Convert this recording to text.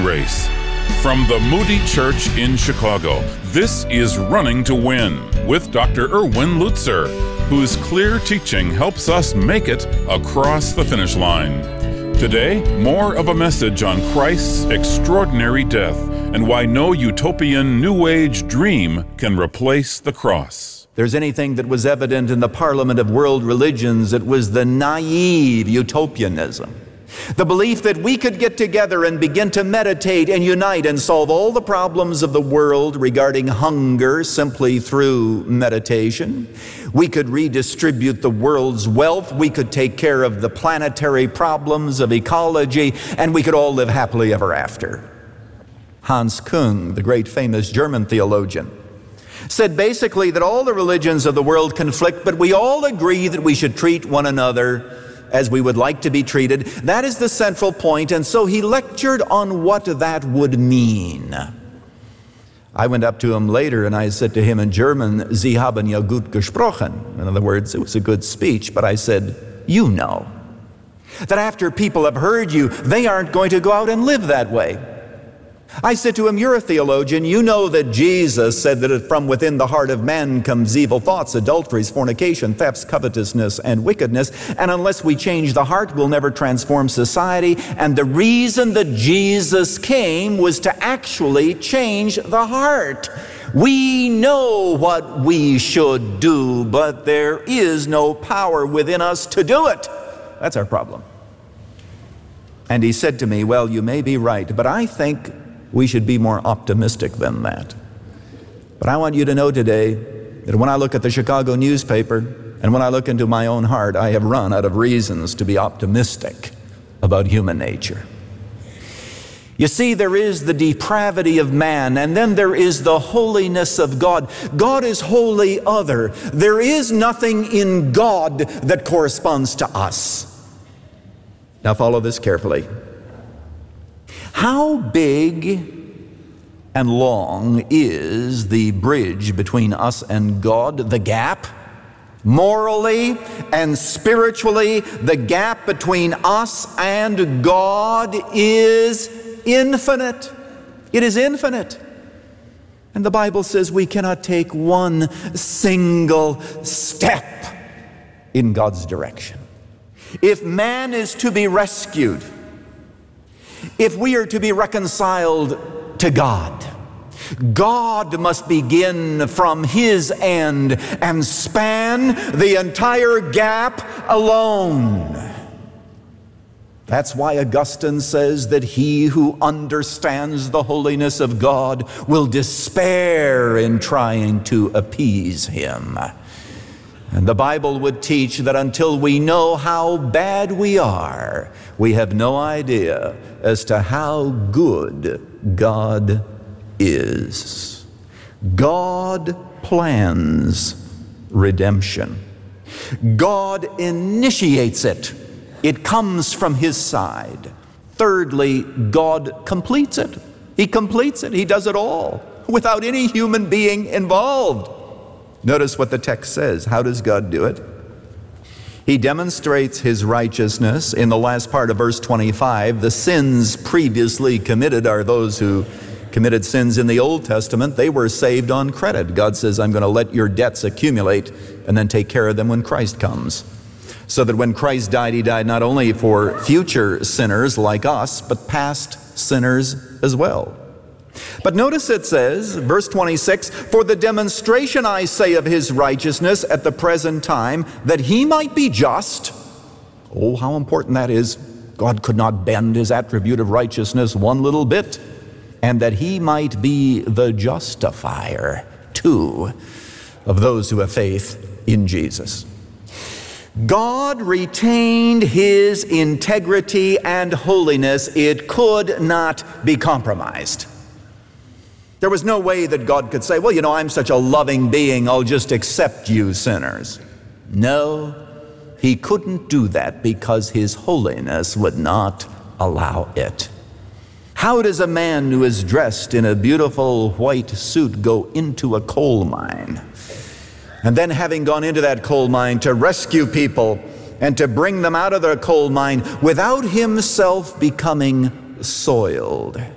race. From the Moody Church in Chicago, this is Running to Win with Dr. Erwin Lutzer, whose clear teaching helps us make it across the finish line. Today, more of a message on Christ's extraordinary death and why no utopian New Age dream can replace the cross. If there's anything that was evident in the Parliament of World Religions, it was the naive utopianism. The belief that we could get together and begin to meditate and unite and solve all the problems of the world regarding hunger simply through meditation. We could redistribute the world's wealth. We could take care of the planetary problems of ecology, and we could all live happily ever after. Hans Küng, the great famous German theologian, said basically that all the religions of the world conflict, but we all agree that we should treat one another as we would like to be treated. That is the central point, and so he lectured on what that would mean. I went up to him later and I said to him in German, Sie haben ja gut gesprochen. In other words, it was a good speech, but I said, you know, that after people have heard you, they aren't going to go out and live that way. I said to him, you're a theologian, you know that Jesus said that from within the heart of man comes evil thoughts, adulteries, fornication, thefts, covetousness, and wickedness, and unless we change the heart, we'll never transform society, and the reason that Jesus came was to actually change the heart. We know what we should do, but there is no power within us to do it. That's our problem. And he said to me, well, you may be right, but I think we should be more optimistic than that. But I want you to know today that when I look at the Chicago newspaper and when I look into my own heart, I have run out of reasons to be optimistic about human nature. You see, there is the depravity of man, and then there is the holiness of God. God is wholly other. There is nothing in God that corresponds to us. Now follow this carefully. How big and long is the bridge between us and God, the gap? Morally and spiritually, the gap between us and God is infinite. It is infinite. And the Bible says we cannot take one single step in God's direction. If man is to be rescued, if we are to be reconciled to God, God must begin from His end and span the entire gap alone. That's why Augustine says that he who understands the holiness of God will despair in trying to appease Him. And the Bible would teach that until we know how bad we are, we have no idea as to how good God is. God plans redemption. God initiates it. It comes from His side. Thirdly, God completes it. He completes it. He does it all without any human being involved. Notice what the text says. How does God do it? He demonstrates His righteousness in the last part of verse 25. The sins previously committed are those who committed sins in the Old Testament. They were saved on credit. God says, I'm going to let your debts accumulate and then take care of them when Christ comes. So that when Christ died, He died not only for future sinners like us, but past sinners as well. But notice it says, verse 26, for the demonstration, I say, of His righteousness at the present time, that He might be just. Oh, how important that is. God could not bend His attribute of righteousness one little bit. And that He might be the justifier, too, of those who have faith in Jesus. God retained His integrity and holiness. It could not be compromised. There was no way that God could say, well, you know, I'm such a loving being, I'll just accept you sinners. No, He couldn't do that because His holiness would not allow it. How does a man who is dressed in a beautiful white suit go into a coal mine? And then having gone into that coal mine to rescue people and to bring them out of their coal mine without himself becoming soiled?